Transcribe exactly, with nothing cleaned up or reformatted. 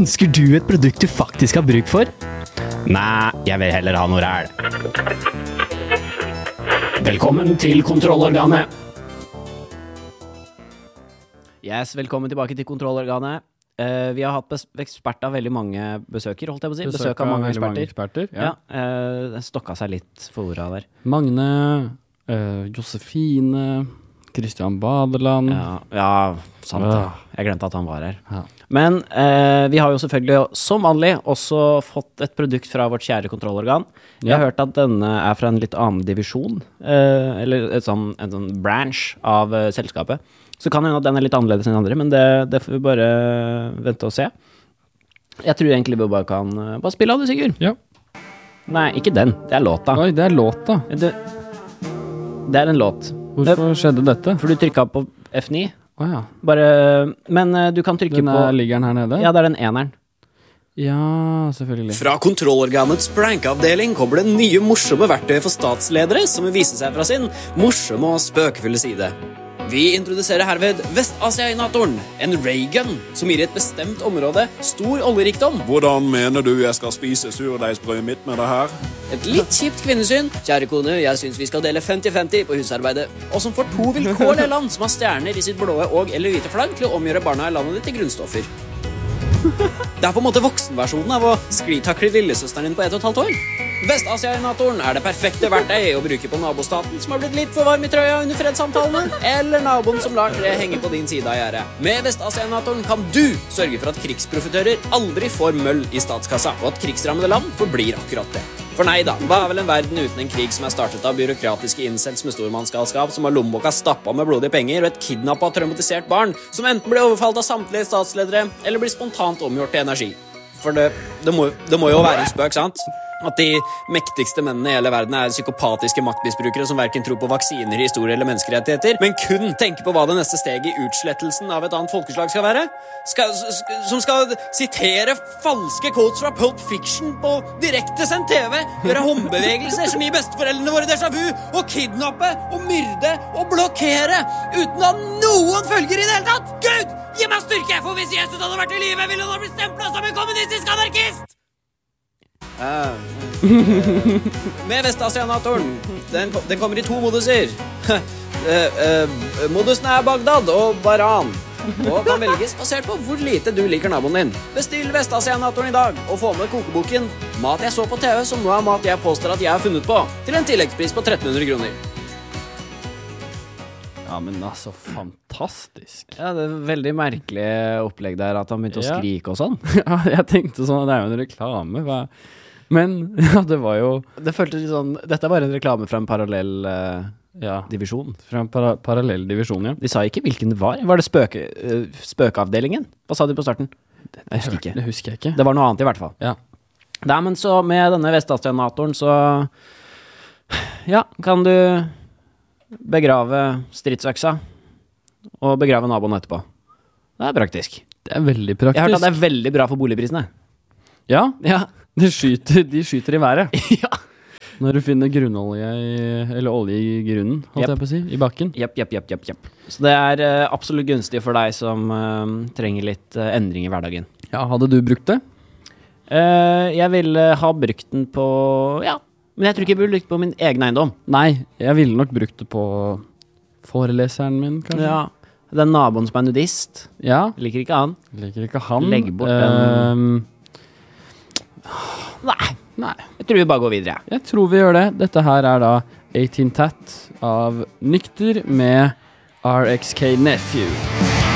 Ønsker du et produkt du faktisk har bruk for? Nei, jeg vil heller ha noe ræl. Velkommen til kontrollorganet. Yes, velkommen tilbake til kontrollorganet. Uh, vi har hatt bes- ekspert av veldig mange besøker, holdt jeg på å si. Besøk, Besøk av mange eksperter. Mange eksperter ja. Ja, uh, det stokka seg litt for ordet der. Magne, uh, Josefine, Kristian Badeland. Ja, ja sant det. Jeg glemte at han var her. Ja. Men uh, vi har jo selvfølgelig, som vanlig, også fått et produkt fra vårt kjære kontrollorgan. Jeg har ja. hørt at denne er fra en litt annen divisjon, uh, eller et sånn, en sånn branch av uh, selskapet. Så kan hende at den er litt annerledes enn andre, men det, det får vi bare vente og se. Jeg tror egentlig vi bare kan bare spille av det, Sigurd. Ja. Nei, ikke den. Det er låta. Oi, det er låta. Det, det er en låt. Hvorfor det, skjedde dette? For du trykket på F ni. Å oh, ja. Bare, men du kan trykke den på... Den ligger den her nede? Ja, det er den eneren. Ja, selvfølgelig. Fra kontrollorganets prankavdeling kommer det nye morsomme verktøy for statsledere som vil vise seg fra sin morsomme og spøkefulle side. Vi introduserer herved Vest-Asia-inatoren, en raygun som gir et bestemt område stor oljerikdom. Hvordan mener du jeg skal spise surdeigsbrødet mitt med det her? Et litt kjipt kvinnesyn. Kjære kone, jeg synes vi skal dele femti femti på husarbeidet. Og som får to vilkårlige land som har stjerner i sitt blåe og eller hvite flagg til å omgjøre barna i landet ditt til grunnstoffer. Det er på en måte voksenversjonen av å sklitakle lillesøsteren din på ett og et halvt år. Vest-Asia-inatoren er det perfekte verktøy å bruke på nabostaten som har blitt litt for varm i trøya under fredssamtalene, eller naboen som lar tre henge på din side av gjerdet. Med Vest-Asia-inatoren kan du sørge for at krigsprofitører aldri får møll i statskassa, og at krigsrammede land forblir akkurat det. For nei da, hva er vel en verden uten en krig som er startet av byråkratiske incels med stormannsgalskap, som har lommeboka stappa med blodige penger, og et kidnappet og traumatisert barn, som enten blir overfalt av samtlige statsledere, eller blir spontant omgjort til energi. For det, det, må, det må jo være en spøk, sant? At de mektigste mennene i hele verden er psykopatiske maktmisbrukere som hverken tror på vaksiner, historie eller menneskerettigheter, men kun tenker på hva det neste steget i utslettelsen av et annet folkeslag skal være. Skal, som skal sitere falske quotes fra Pulp Fiction på direktesendt T V, gjøre håndbevegelser som gir besteforeldrene våre déjà vu, og kidnappe og myrde og blokkere uten at noen følger i det hele tatt. Gud, gi meg styrke, for hvis Jesus hadde vært i live, ville han ha blitt stemplet som en kommunistisk anarkist. Uh, med Vest-Asia-inatoren den, den kommer i to moduser. uh, uh, Modusen er Bagdad og Baran, og kan velges basert på hvor lite du liker naboen din. Bestill Vest-Asia-inatoren i dag og få med kokeboken Mat jeg så på T V som nå er mat jeg påstår at jeg har funnet på, til en tilleggspris på tretten hundre kroner. Ja, men altså, fantastisk. Ja, det er veldig merkelig opplegg der at han begynte ja. å skrike og sånn. Ja, jeg tenkte sånn, det er jo en reklame, hva? Men ja, det var jo... Det føltes litt sånn, dette er bare en reklame fra en parallell uh, ja. divisjon. Fra en para parallell divisjon, ja. De sa ikke hvilken det var. Var det spøke, uh, spøkeavdelingen? Hva sa de på starten? Det, jeg husker ikke. Det husker jeg ikke. Det var noe annet i hvert fall. Ja. Nei, men så med denne Vest-Asia-inatoren så... Ja, kan du begrave stridsøksa og begrave naboen etterpå. Det er praktisk. Det er veldig praktisk. Jeg har hørt at det er veldig bra for boligprisene. Ja, ja. De skyter, de skyter i været. Ja. Når du finner grunnolje i, eller olje i grunnen, holdt yep. jeg på å si, i bakken. Jepp, jepp, jepp, jepp, jepp. Så det er uh, absolutt gunstig for deg som uh, trenger litt uh, endring i hverdagen. Ja, hadde du brukt det? Uh, jeg ville ha brukt den på, ja, men jeg tror ikke jeg burde brukt på min egen eiendom. Nei, jeg ville nok brukt det på foreleseren min, kanskje. Ja, den naboen som er nudist. Ja. Liker ikke han. Liker ikke han. Legg bort den... Um, Nei, nei. Jeg tror vi bare går videre. Jeg tror vi gjør det. Dette her er da eighteen Tat av Nykter med R X K Nephew.